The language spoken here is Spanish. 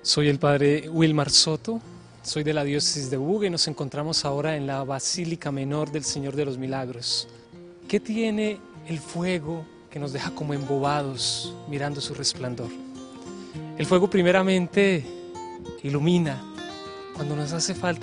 Soy el padre Wilmar Soto, soy de la diócesis de Buga y nos encontramos ahora en la Basílica Menor del Señor de los Milagros. ¿Qué tiene el fuego que nos deja como embobados mirando su resplandor? El fuego primeramente ilumina cuando nos hace falta